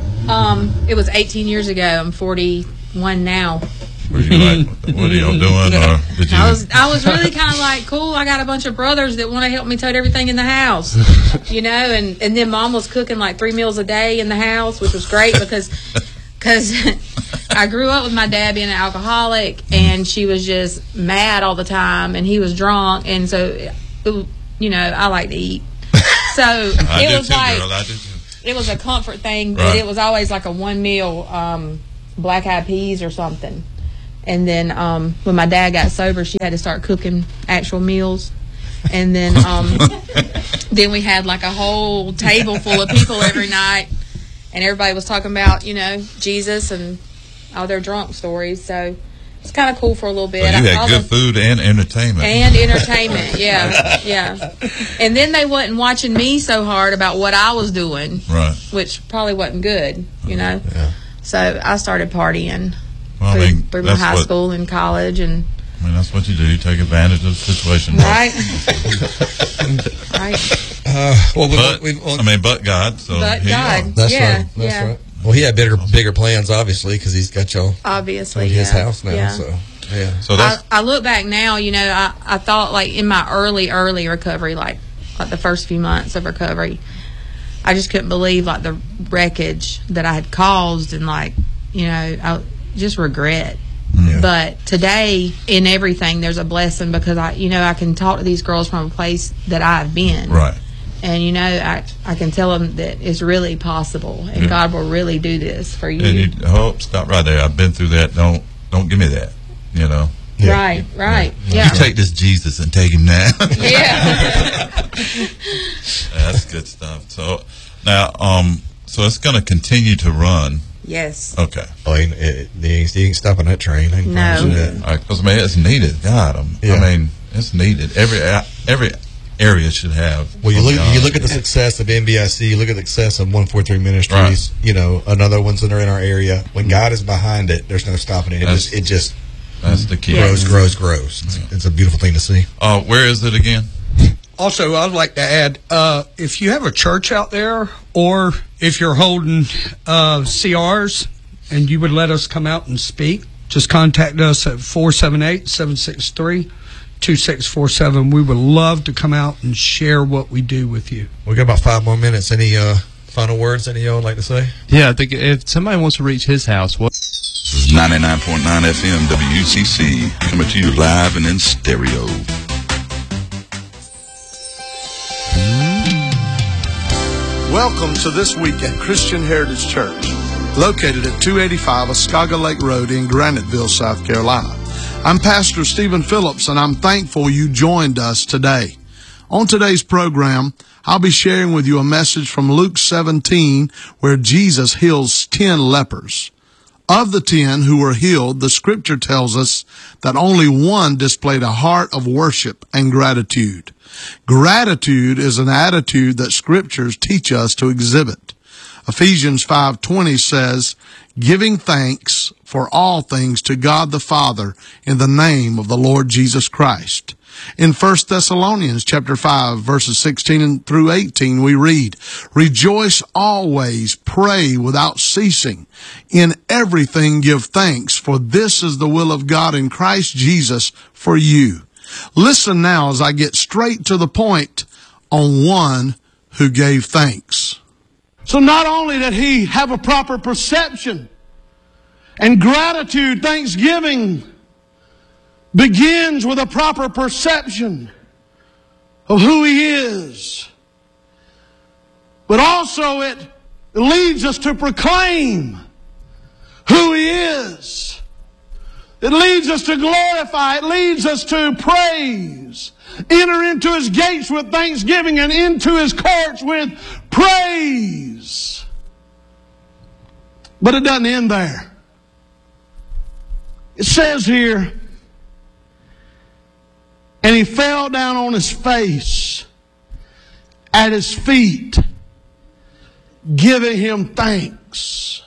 Um, it was eighteen years ago. I'm forty-one now. Were you like, what are y'all doing? Or did you? I was I was really kind of like, cool. I got a bunch of brothers that want to help me tote everything in the house, you know. And, and then Mom was cooking like three meals a day in the house, which was great because because I grew up with my dad being an alcoholic, and she was just mad all the time, and he was drunk, and so it, you know, I like to eat. So I it do was too, like, girl. I do too. it was a comfort thing, but Right. it was always like a one meal, um, black eyed peas or something. And then um, when my dad got sober, she had to start cooking actual meals. And then um, then we had like a whole table full of people every night, and everybody was talking about, you know, Jesus and all their drunk stories. So it's kind of cool for a little bit. So you had All good the- food and entertainment. and entertainment, yeah, yeah. And then they wasn't watching me so hard about what I was doing, Right. which probably wasn't good, you know. Yeah. So I started partying Well, I through, mean, through my that's high what- school and college, and I mean, that's what you do. You take advantage of the situation. right, right. Uh, well, But, we, we, well, I mean, but God. So But here you God. are. that's yeah, right. That's yeah. right. Well, he had bigger, bigger plans, obviously, because he's got y'all Obviously, in his yeah. house now. Yeah. So, yeah. So that's I, I look back now, you know, I, I thought like in my early, early recovery, like like the first few months of recovery, I just couldn't believe like the wreckage that I had caused, and like, you know, I just regret. Yeah. But today, in everything, there's a blessing, because I, you know, I can talk to these girls from a place that I've been, right. and you know, I I can tell them that it's really possible, and Yeah. God will really do this for you. And you hope stop right there. I've been through that. Don't don't give me that. You know. Yeah. Right, right, yeah, You take this Jesus and take him now. yeah. That's good stuff. So now, um, so it's going to continue to run. Yes. Okay. Oh, he, it, he, ain't, he ain't stopping that train. I can No. promise you that. All right, because I mean, it's needed. God, um, Yeah. I mean, it's needed. Every every area should have. Well, you from look God. you look at the success of N B I C. You look at the success of one forty-three Ministries. Right. You know, another ones that are in our area. When God is behind it, there's no stopping it. It That's- just it just That's the key. grows, grows, grows. It's, it's a beautiful thing to see. Uh, where is it again? Also, I'd like to add, uh, if you have a church out there, or if you're holding uh, C Rs and you would let us come out and speak, just contact us at four seven eight, seven six three, two six four seven. We would love to come out and share what we do with you. We got about five more minutes. Any uh, final words? Any of y'all would like to say? Yeah, I think if somebody wants to reach his house, what? This is ninety-nine point nine F M W C C, coming to you live and in stereo. Welcome to This Week at Christian Heritage Church, located at two eighty-five Oscaga Lake Road in Graniteville, South Carolina. I'm Pastor Stephen Phillips, and I'm thankful you joined us today. On today's program, I'll be sharing with you a message from Luke seventeen, where Jesus heals ten lepers. Of the ten who were healed, the scripture tells us that only one displayed a heart of worship and gratitude. Gratitude is an attitude that scriptures teach us to exhibit. Ephesians five twenty says, giving thanks for all things to God the Father in the name of the Lord Jesus Christ. In First Thessalonians chapter five, verses sixteen through eighteen, we read, rejoice always, pray without ceasing. In everything give thanks, for this is the will of God in Christ Jesus for you. Listen now as I get straight to the point on one who gave thanks. So not only did he have a proper perception and gratitude, thanksgiving begins with a proper perception of who he is, but also it leads us to proclaim who he is. It leads us to glorify. It leads us to praise. Enter into his gates with thanksgiving and into his courts with praise. But it doesn't end there. It says here, and he fell down on his face at his feet, giving him thanks.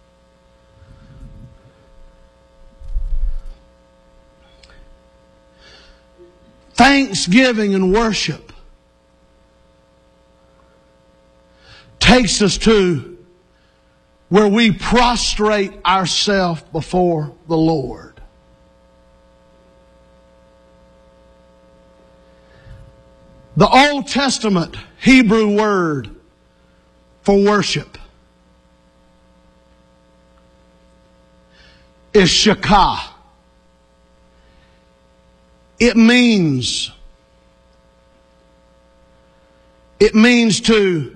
Thanksgiving and worship takes us to where we prostrate ourselves before the Lord. The Old Testament Hebrew word for worship is shakah. It means It means to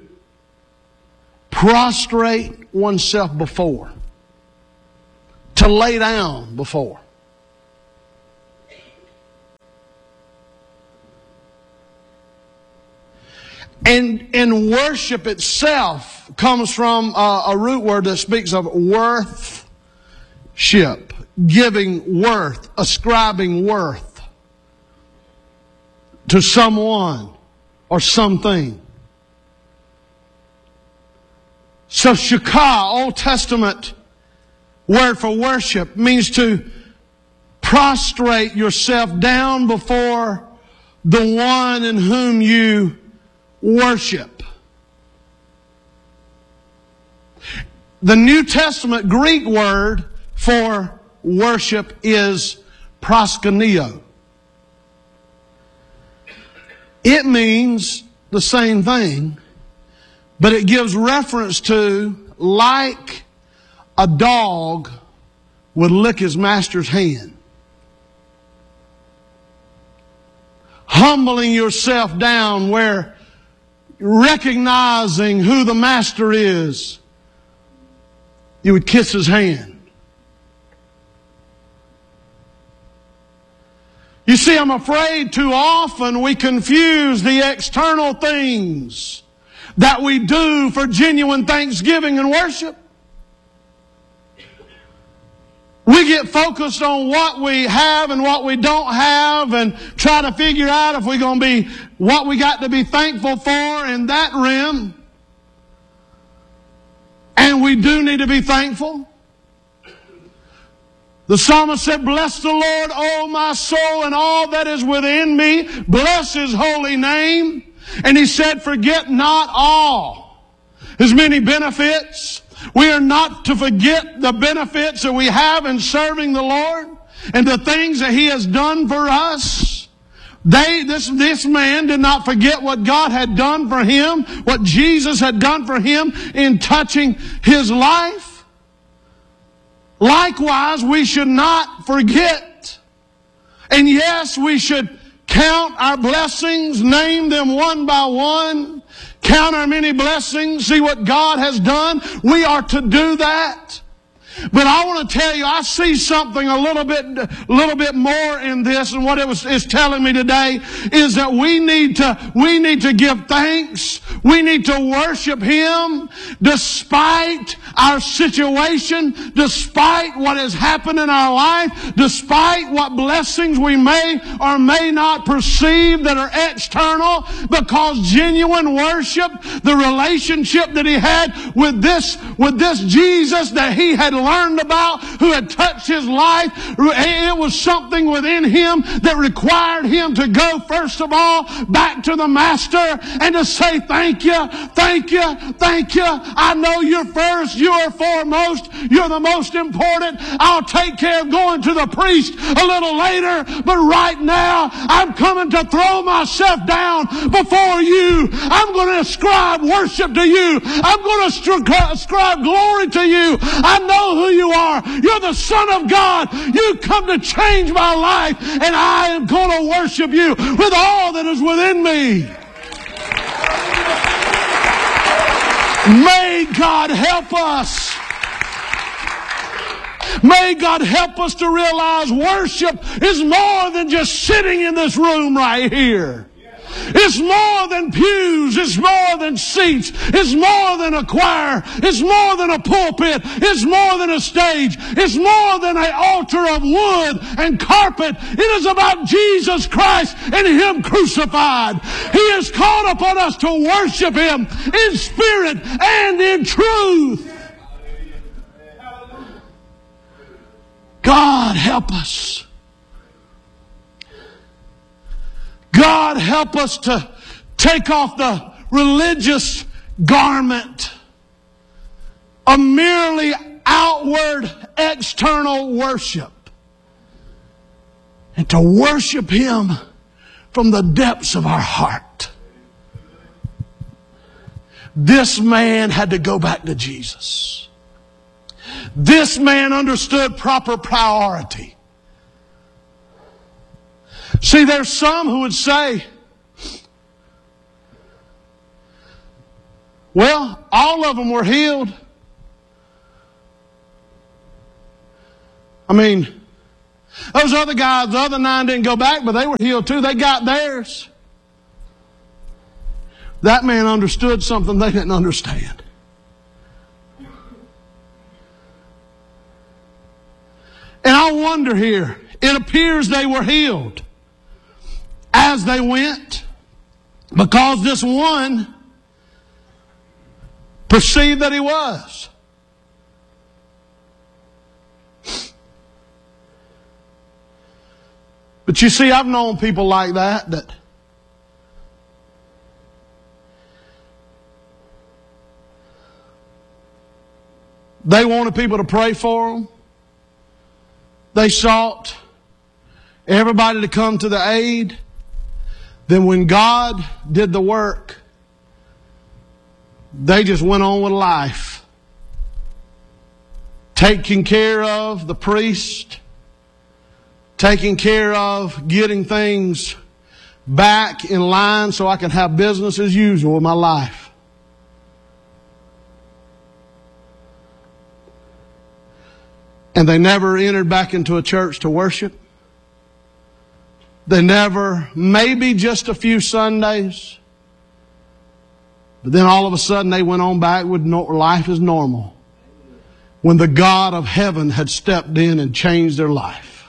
prostrate oneself before, to lay down before. And, and worship itself comes from a, a root word that speaks of worthship, giving worth, ascribing worth to someone or something. So shakah, Old Testament word for worship, means to prostrate yourself down before the one in whom you worship. The New Testament Greek word for worship is proskuneo. It means the same thing, but it gives reference to like a dog would lick his master's hand. Humbling yourself down where recognizing who the master is, you would kiss his hand. You see, I'm afraid too often we confuse the external things that we do for genuine thanksgiving and worship. We get focused on what we have and what we don't have and try to figure out if we're going to be what we got to be thankful for in that realm. And we do need to be thankful. The psalmist said, "Bless the Lord, O my soul, and all that is within me. Bless His holy name." And he said, "Forget not all His many benefits." We are not to forget the benefits that we have in serving the Lord and the things that He has done for us. They, this, this man did not forget what God had done for him, what Jesus had done for him in touching his life. Likewise, we should not forget. And yes, we should count our blessings, name them one by one. Count our many blessings, see what God has done. We are to do that. But I want to tell you, I see something a little bit, a little bit more in this, and what it was is telling me today is that we need to, we need to give thanks. We need to worship Him despite our situation, despite what has happened in our life, despite what blessings we may or may not perceive that are external, because genuine worship, the relationship that he had with this, with this Jesus that he had learned about, who had touched his life, it was something within him that required him to go first of all back to the Master and to say, "Thank you, thank you, thank you. I know you're first, you're foremost, you're the most important. I'll take care of going to the priest a little later, but right now I'm coming to throw myself down before you. I'm going to ascribe worship to you. I'm going to ascribe glory to you. I know who you are. You're the Son of God. You come to change my life, and I am going to worship you with all that is within me." May God help us. May God help us to realize worship is more than just sitting in this room right here. It's more than pews. It's more than seats. It's more than a choir. It's more than a pulpit. It's more than a stage. It's more than an altar of wood and carpet. It is about Jesus Christ and Him crucified. He has called upon us to worship Him in spirit and in truth. God help us. God help us to take off the religious garment of merely outward, external worship and to worship Him from the depths of our heart. This man had to go back to Jesus. This man understood proper priority. See, there's some who would say, Well, all of them were healed. I mean, those other guys, the other nine didn't go back, but they were healed too. They got theirs. That man understood something they didn't understand. And I wonder here, it appears they were healed as they went because this one perceived that he was. But you see, I've known people like that, that they wanted people to pray for them. They sought everybody to come to the aid. Then when God did the work, they just went on with life. Taking care of the priest, taking care of getting things back in line so I can have business as usual in my life. And they never entered back into a church to worship. They never, maybe just a few Sundays. But then all of a sudden they went on back with no, life as normal. When the God of heaven had stepped in and changed their life.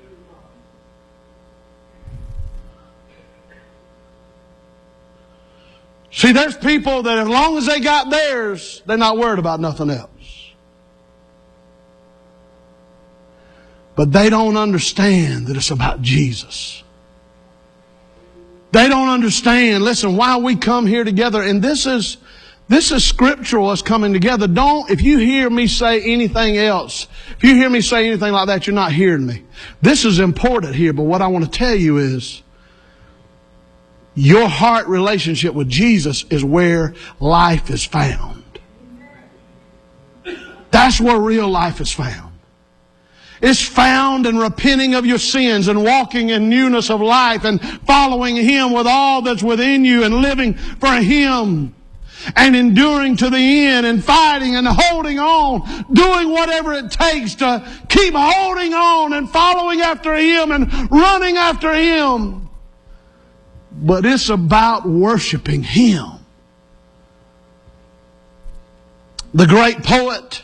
See, there's people that as long as they got theirs, they're not worried about nothing else. But they don't understand that it's about Jesus. They don't understand, listen, why we come here together. And this is, this is scriptural, us coming together. Don't, if you hear me say anything else, if you hear me say anything like that, you're not hearing me. This is important here, but what I want to tell you is, your heart relationship with Jesus is where life is found. That's where real life is found. It's found in repenting of your sins and walking in newness of life and following Him with all that's within you and living for Him and enduring to the end and fighting and holding on, doing whatever it takes to keep holding on and following after Him and running after Him. But it's about worshiping Him. The great poet,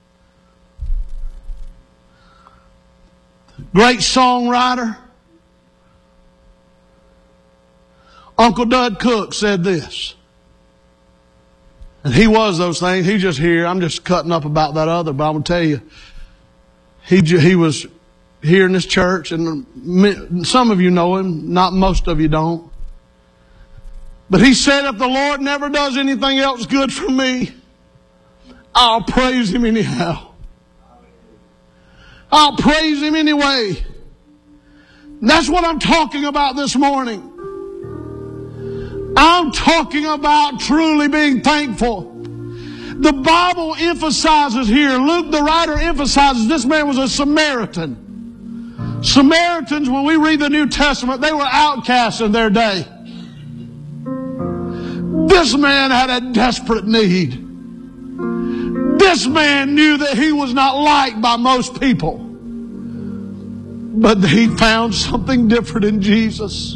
great songwriter, Uncle Dud Cook said this. And he was those things. He just here. I'm just cutting up about that other, but I'm going to tell you, he, he was here in this church, and some of you know him, not most of you don't. But he said, if the Lord never does anything else good for me, I'll praise Him anyhow. I'll praise Him anyway. And that's what I'm talking about this morning. I'm talking about truly being thankful. The Bible emphasizes here, Luke the writer emphasizes this man was a Samaritan. Samaritans, when we read the New Testament, they were outcasts in their day. This man had a desperate need. This man knew that he was not liked by most people. But he found something different in Jesus.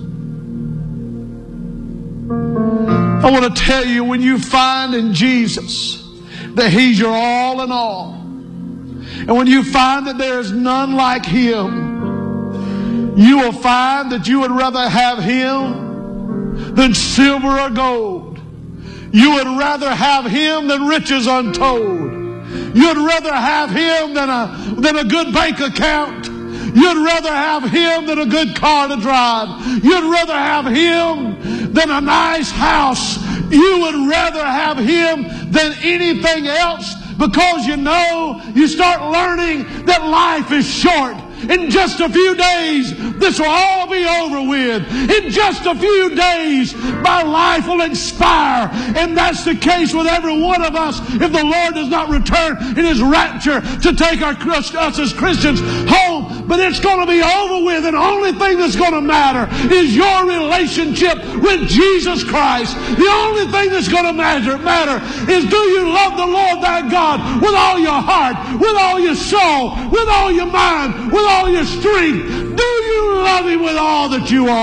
I want to tell you, when you find in Jesus that He's your all in all, and when you find that there is none like Him, you will find that you would rather have Him than silver or gold. You would rather have Him than riches untold. You'd rather have Him than a, than a good bank account. You'd rather have Him than a good car to drive. You'd rather have Him than a nice house. You would rather have Him than anything else, because you know, you start learning that life is short. In just a few days, this will all be over with. In just a few days, my life will expire. And that's the case with every one of us if the Lord does not return in His rapture to take our, us as Christians home. But but it's going to be over with, and the only thing that's going to matter is your relationship with Jesus Christ. The only thing that's going to matter, matter is, do you love the Lord thy God with all your heart, with all your soul, with all your mind, with all your strength? Do you love Him with all that you are?